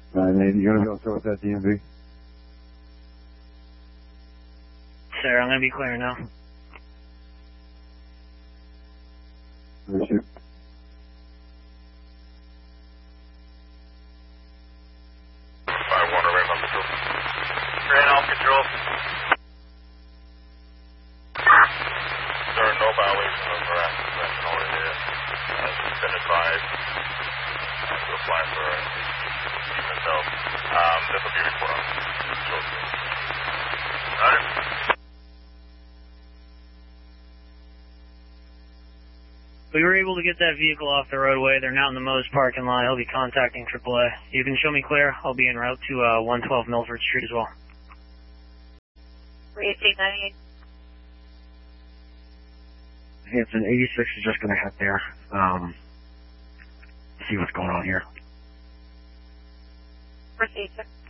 Nate, you going to be able to start with that DMV? Sir, I'm going to be clear now. Shoot. Grand all control. There are no violations of harassment prevention order here. You've been advised to apply for even though this will be reported. Got it. We were able to get that vehicle off the roadway. They're now in the Moe's parking lot. He'll be contacting AAA. You can show me clear. I'll be en route to 112 Milford Street as well. 3898. Hanson, 86 is just going to head there. See what's going on here. Proceed, sir.